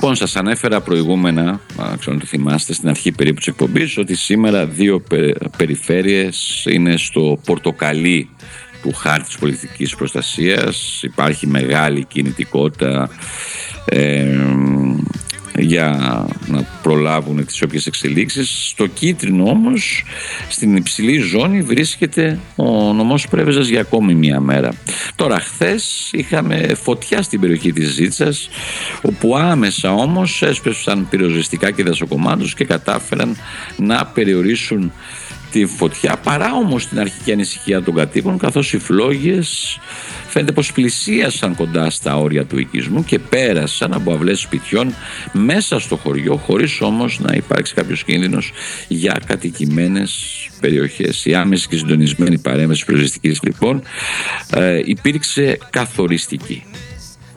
Λοιπόν, σας ανέφερα προηγούμενα, ξέρω να το θυμάστε, στην αρχή περίπου της εκπομπής, ότι σήμερα 2 περιφέρειες είναι στο πορτοκαλί του χάρτη της πολιτικής προστασίας. Υπάρχει μεγάλη κινητικότητα για να προλάβουν τις όποιες εξελίξεις. Στο κίτρινο όμως, στην υψηλή ζώνη, βρίσκεται ο νομός Πρέβεζας για ακόμη μία μέρα. Τώρα, χθες είχαμε φωτιά στην περιοχή της Ζήτσας, όπου άμεσα όμως έσπευσαν πυροσβεστικά και δασοκομάντους και κατάφεραν να περιορίσουν τη φωτιά, παρά όμως την αρχική ανησυχία των κατοίκων, καθώς οι φλόγες φαίνεται πως πλησίασαν κοντά στα όρια του οικισμού και πέρασαν από αυλές σπιτιών μέσα στο χωριό, χωρίς όμως να υπάρξει κάποιος κίνδυνος για κατοικημένες περιοχές. Η άμεση και συντονισμένη παρέμβαση πυροσβεστικής λοιπόν υπήρξε καθοριστική.